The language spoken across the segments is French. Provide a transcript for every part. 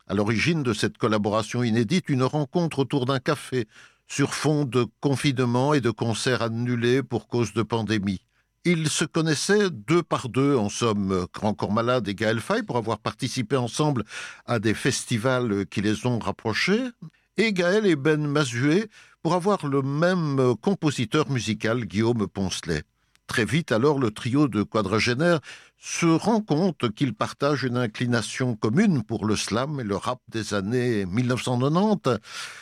À l'origine de cette collaboration inédite, une rencontre autour d'un café, sur fond de confinement et de concerts annulés pour cause de pandémie. Ils se connaissaient deux par deux, en somme, Grand Corps Malade et Gaël Faye, pour avoir participé ensemble à des festivals qui les ont rapprochés, et Gaël et Ben Mazué pour avoir le même compositeur musical, Guillaume Poncelet. Très vite, alors, le trio de quadragénaires se rend compte qu'ils partagent une inclination commune pour le slam et le rap des années 1990,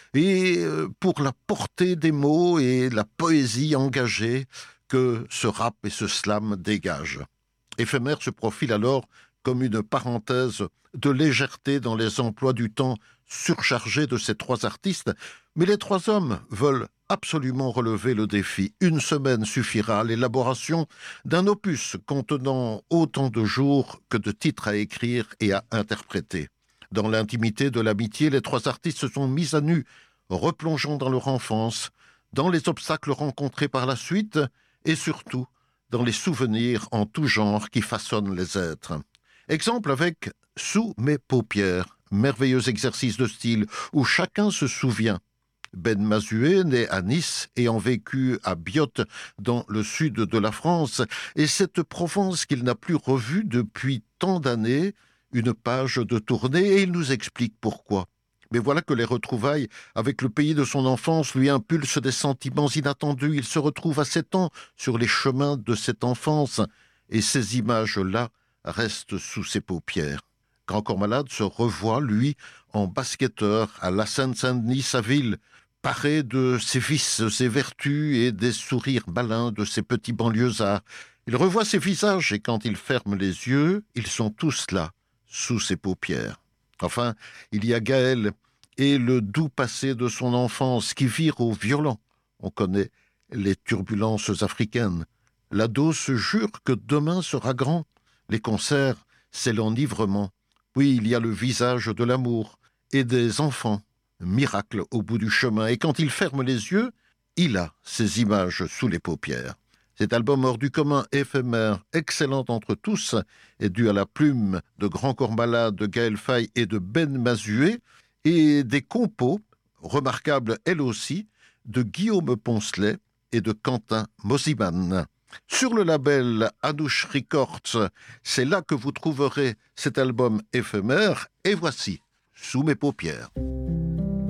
et pour la portée des mots et la poésie engagée que ce rap et ce slam dégagent. Éphémère se profile alors comme une parenthèse de légèreté dans les emplois du temps surchargés de ces trois artistes, mais les trois hommes veulent absolument relever le défi. Une semaine suffira à l'élaboration d'un opus contenant autant de jours que de titres à écrire et à interpréter. Dans l'intimité de l'amitié, les trois artistes se sont mis à nu, replongeant dans leur enfance, dans les obstacles rencontrés par la suite et surtout dans les souvenirs en tout genre qui façonnent les êtres. Exemple avec « Sous mes paupières », merveilleux exercice de style où chacun se souvient. Ben Mazué, né à Nice, ayant vécu à Biot, dans le sud de la France, et cette Provence qu'il n'a plus revue depuis tant d'années, une page de tournée, et il nous explique pourquoi. Mais voilà que les retrouvailles avec le pays de son enfance lui impulsent des sentiments inattendus. Il se retrouve à 7 ans sur les chemins de cette enfance, et ces images-là restent sous ses paupières. Grand Corps Malade se revoit, lui, en basketteur à la Seine-Saint-Denis, sa ville, paré de ses vices, ses vertus et des sourires malins de ses petits banlieusards. Il revoit ses visages et quand il ferme les yeux, ils sont tous là, sous ses paupières. Enfin, il y a Gaël et le doux passé de son enfance qui vire au violent. On connaît les turbulences africaines. L'ado se jure que demain sera grand. Les concerts, c'est l'enivrement. Puis il y a le visage de l'amour et des enfants. Miracle au bout du chemin. Et quand il ferme les yeux, il a ces images sous les paupières. Cet album hors du commun, éphémère, excellent entre tous, est dû à la plume de Grand Corps Malade, de Gaël Faye et de Ben Mazué, et des compos, remarquables elles aussi, de Guillaume Poncelet et de Quentin Mosiman. Sur le label Anouche Records, c'est là que vous trouverez cet album éphémère, et voici, Sous mes paupières.